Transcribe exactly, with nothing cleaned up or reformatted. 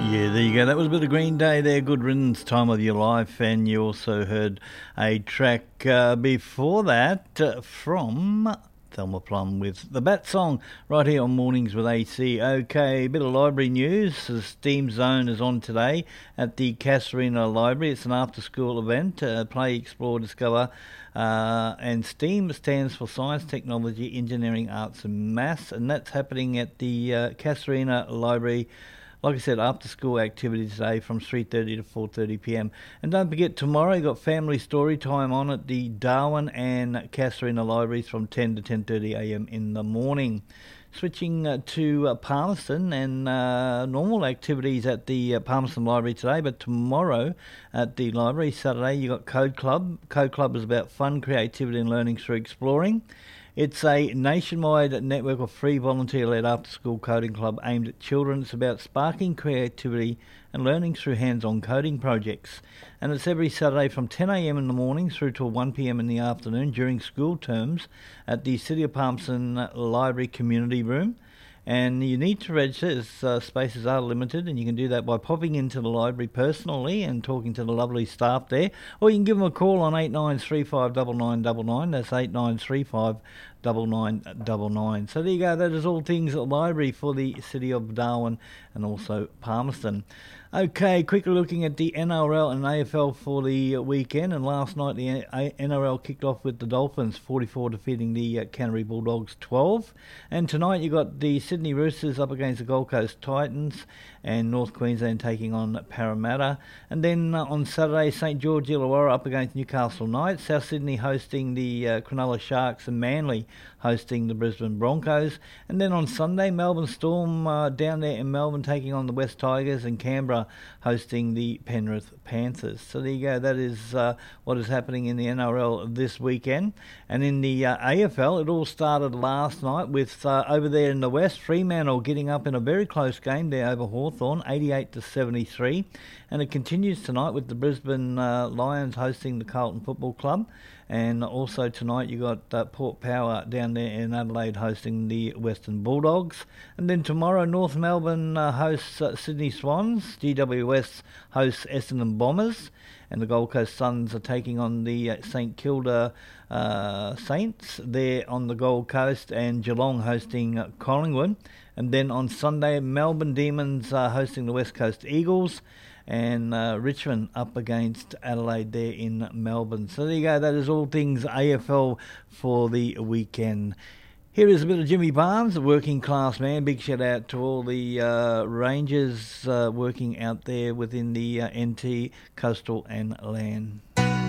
Yeah, there you go. That was a bit of Green Day there. Good riddance, Time of Your Life. And you also heard a track uh, before that uh, from Thelma Plum with the Bat Song right here on Mornings with A C. Okay, a bit of library news. The STEAM Zone is on today at the Casuarina Library. It's an after-school event. Uh, play, explore, discover. Uh, and STEAM stands for Science, Technology, Engineering, Arts and Maths. And that's happening at the uh, Casuarina Library. Like I said, after school activity today from three thirty to four thirty p m. And don't forget, tomorrow you've got family story time on at the Darwin and Casuarina Libraries from ten to ten thirty a m in the morning. Switching uh, to uh, Palmerston and uh, normal activities at the uh, Palmerston Library today, but tomorrow at the library, Saturday, you got Code Club. Code Club is about fun, creativity and learning through exploring. It's a nationwide network of free volunteer-led after-school coding club aimed at children. It's about sparking creativity and learning through hands-on coding projects. And it's every Saturday from ten a m in the morning through till one p m in the afternoon during school terms at the City of Palmerston Library Community Room. And you need to register, as uh, spaces are limited, and you can do that by popping into the library personally and talking to the lovely staff there, or you can give them a call on eight nine three five nine nine nine nine. That's eight nine three five nine nine nine nine. So there you go, that is all things at the library for the City of Darwin and also Palmerston. Okay, quickly looking at the N R L and A F L for the weekend, and last night the N R L kicked off with the Dolphins forty-four defeating the uh, Canterbury Bulldogs twelve, and tonight you got the Sydney Roosters up against the Gold Coast Titans and North Queensland taking on Parramatta, and then uh, on Saturday St George Illawarra up against Newcastle Knights, South Sydney hosting the uh, Cronulla Sharks and Manly hosting the Brisbane Broncos, and then on Sunday Melbourne Storm uh, down there in Melbourne taking on the West Tigers, and Canberra hosting the Penrith Panthers. So there you go, that is uh, what is happening in the N R L this weekend. And in the uh, A F L, it all started last night with uh, over there in the West, Fremantle getting up in a very close game there over Hawthorn, eighty-eight to seventy-three, and it continues tonight with the Brisbane uh, Lions hosting the Carlton Football Club. And also tonight you got uh, Port Power down there in Adelaide hosting the Western Bulldogs. And then tomorrow North Melbourne uh, hosts uh, Sydney Swans, G W S hosts Essendon Bombers, and the Gold Coast Suns are taking on the uh, St Kilda uh, Saints there on the Gold Coast, and Geelong hosting uh, Collingwood. And then on Sunday Melbourne Demons are hosting the West Coast Eagles, and uh, Richmond up against Adelaide there in Melbourne. So there you go, that is all things A F L for the weekend. Here is a bit of Jimmy Barnes, the working class man. Big shout out to all the uh, rangers uh, working out there within the uh, N T, Coastal and Land.